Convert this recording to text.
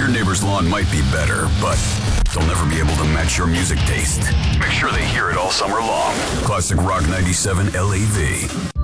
Your neighbor's lawn might be better, but they'll never be able to match your music taste. Make sure they hear it all summer long. Classic Rock 97 LAV.